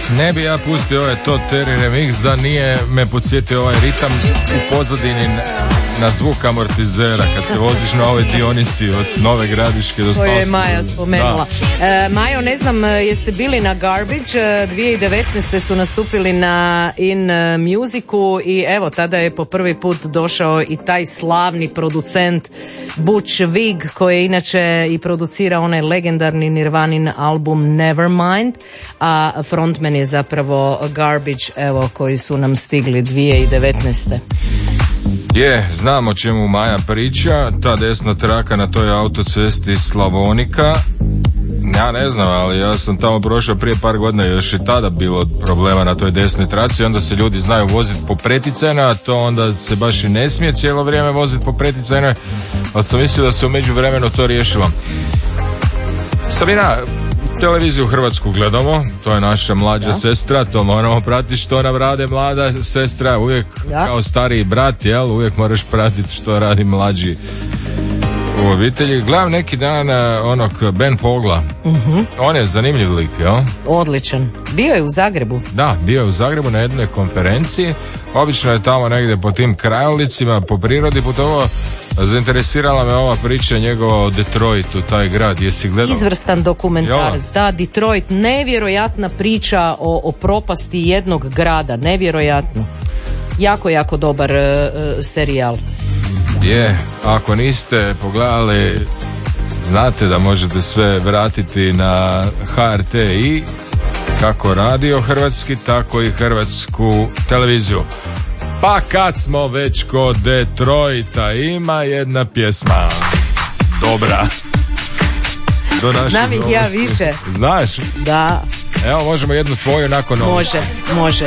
Ne bi ja pustio ovaj Todd Terry remix da nije me podsjetio ovaj ritam u pozadini na zvuk amortizera kad se voziš na ovoj dionici od Nove Gradiške do Spalskog. To je Maja spomenula. Majo, ne znam, jeste bili na Garbage? 2019. su nastupili na In Musicu i evo, tada je po prvi put došao i taj slavni producent Butch Vig, koji je inače i producira onaj legendarni Nirvanin album Nevermind, a frontman je zapravo Garbage, evo, koji su nam stigli 2019. Znam o čemu Maja priča, ta desna traka na toj autocesti Slavonika. Ja ne znam, ali ja sam tamo prošao prije par godina, još i tada bilo problema na toj desnoj traci, onda se ljudi znaju voziti po preticajnoj, a to onda se baš i ne smije cijelo vrijeme voziti po preticajnoj, ali sam mislio da se u međuvremenu to riješilo. Sabina, televiziju Hrvatsku gledamo, to je naša mlađa sestra, to moramo pratiti što nam rade mlada sestra, uvijek kao stariji brat, jel, uvijek moraš pratiti što radi mlađi u obitelji. Gledam neki dan onog Ben Fogla, on je zanimljiv lik, jel? Odličan, bio je u Zagrebu. Da, bio je u Zagrebu na jednoj konferenciji, obično je tamo negdje po tim krajolicima, po prirodi putovao. Zainteresirala me ova priča njegova o Detroitu, taj grad, jesi gledao? Izvrstan dokumentarac, da, Detroit, nevjerojatna priča o propasti jednog grada, nevjerojatno. Jako, jako dobar serijal. Ako niste pogledali, znate da možete sve vratiti na HRT i kako radio hrvatski, tako i hrvatsku televiziju. Pa kad smo već kod Detroita, ima jedna pjesma dobra. Znam ih ja više. Znaš? Da. Evo, možemo jednu tvoju nakon ovo. Može.